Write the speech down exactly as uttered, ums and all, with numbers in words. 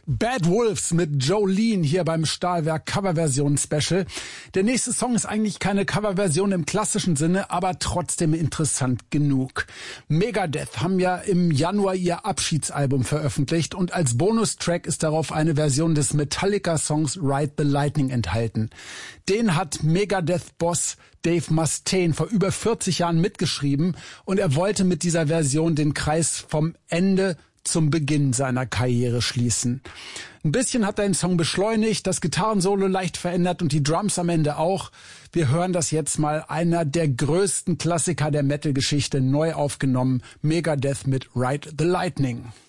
Bad Wolves mit Jolene hier beim Stahlwerk Coverversion Special. Der nächste Song ist eigentlich keine Coverversion im klassischen Sinne, aber trotzdem interessant genug. Megadeth haben ja im Januar ihr Abschiedsalbum veröffentlicht und als Bonustrack ist darauf eine Version des Metallica-Songs Ride the Lightning enthalten. Den hat Megadeth-Boss Dave Mustaine vor über vierzig Jahren mitgeschrieben und er wollte mit dieser Version den Kreis vom Ende zum Beginn seiner Karriere schließen. Ein bisschen hat er den Song beschleunigt, das Gitarrensolo leicht verändert und die Drums am Ende auch. Wir hören das jetzt mal, einer der größten Klassiker der Metal-Geschichte, neu aufgenommen, Megadeth mit Ride the Lightning.